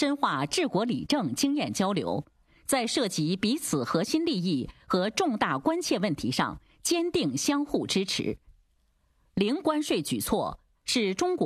深化治国理政经验交流，在涉及彼此核心利益和重大关切问题上坚定相互支持。零关税举措是中国